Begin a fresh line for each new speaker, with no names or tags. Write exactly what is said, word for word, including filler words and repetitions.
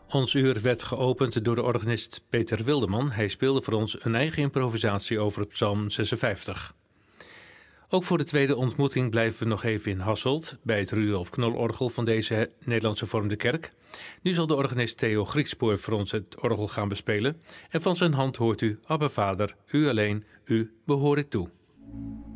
Ons uur werd geopend door de organist Peter Wildeman. Hij speelde voor ons een eigen improvisatie over Psalm zesenvijftig. Ook voor de tweede ontmoeting blijven we nog even in Hasselt, bij het Rudolf Knol-orgel van deze Nederlandse Hervormde Kerk. Nu zal de organist Theo Griekspoor voor ons het orgel gaan bespelen. En van zijn hand hoort u, Abba Vader, u alleen, u behoor ik toe.